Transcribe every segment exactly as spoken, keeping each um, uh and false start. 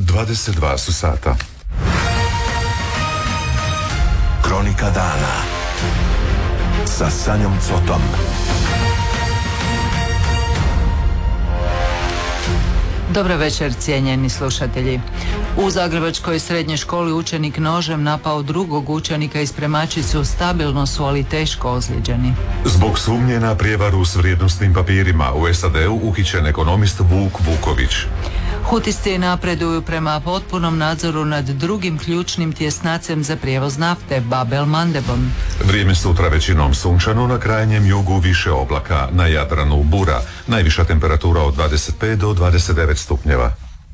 dvadeset dva su sata. Kronika dana sa Sanjom Cotom. Dobar večer, cijenjeni slušatelji. U zagrebačkoj srednjoj školi učenik nožem napao drugog učenika i spremačicu, stabilno su ali teško ozlijeđeni. Zbog sumnje na prijevaru s vrijednosnim papirima u S A D-u uhićen ekonomist Vuk Vuković. Hutisti napreduju prema potpunom nadzoru nad drugim ključnim tjesnacem za prijevoz nafte, Bab el Mandebom. Vrijeme sutra većinom sunčano, na krajnjem jugu više oblaka, na Jadranu bura, najviša temperatura od dvadeset pet do dvadeset devet stupnjeva.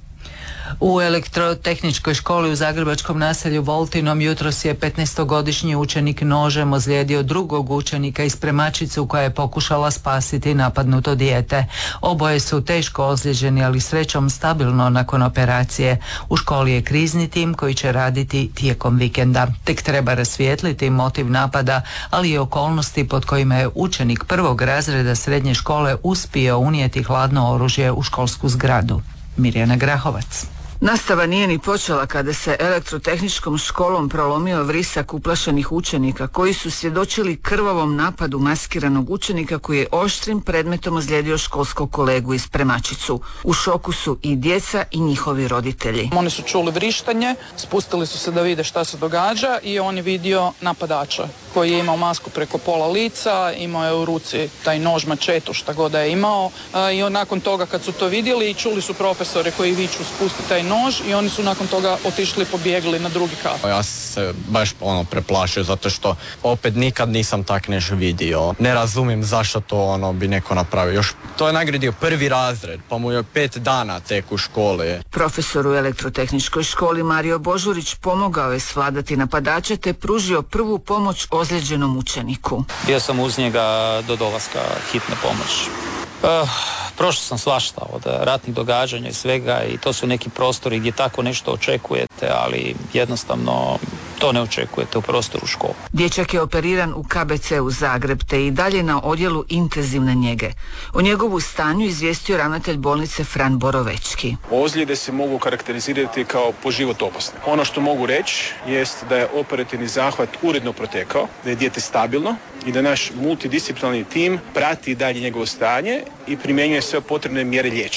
U elektrotehničkoj školi u zagrebačkom naselju Voltinom jutros je petnaestogodišnji učenik nožem ozlijedio drugog učenika i spremačicu koja je pokušala spasiti napadnuto dijete. Oboje su teško ozlijeđeni, ali srećom stabilno nakon operacije. U školi je krizni tim koji će raditi tijekom vikenda. Tek treba rasvijetliti motiv napada, ali i okolnosti pod kojima je učenik prvog razreda srednje škole uspio unijeti hladno oružje u školsku zgradu. Mirjana Grahovac. Nastava nije ni počela kada se elektrotehničkom školom prolomio vrisak uplašenih učenika koji su svjedočili krvavom napadu maskiranog učenika koji je oštrim predmetom ozlijedio školskog kolegu i spremačicu. U šoku su i djeca i njihovi roditelji. Oni su čuli vrištanje, spustili su se da vide šta se događa i on je vidio napadača koji je imao masku preko pola lica, imao je u ruci taj nož, mačetu, šta god da je imao, i on, nakon toga kad su to vidjeli, čuli su profesore koji viču spusti taj nož i oni su nakon toga otišli i pobjegli na drugi kat. Ja se baš ono preplašio zato što opet nikad nisam tak nešto vidio. Ne razumijem zašto to ono bi neko napravio. Još to je nagradio prvi razred, pa mu je pet dana tek u školi. Profesor u elektrotehničkoj školi Mario Božurić pomogao je svladati napadače te pružio prvu pomoć ozlijeđenom učeniku. Bio sam uz njega do dolaska hitne pomoći. Uh, prošao sam svašta od ratnih događanja i svega i to su neki prostori gdje tako nešto očekujete, ali jednostavno to ne očekujete u prostoru škole. Dječak je operiran u K B C u Zagreb te i dalje na odjelu intenzivne njege. O njegovu stanju izvijestio ravnatelj bolnice Fran Borovečki. Ozljede se mogu karakterizirati kao po život opasne. Ono što mogu reći jest da je operativni zahvat uredno protekao, da je dijete stabilno i da naš multidisciplinarni tim prati dalje njegovo stanje i primjenjuje sve potrebne mjere liječenja.